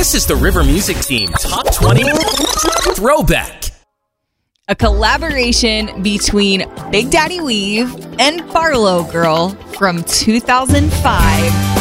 This is the River Music Team Top 20 Throwback. A collaboration between Big Daddy Weave and Barlow Girl from 2005.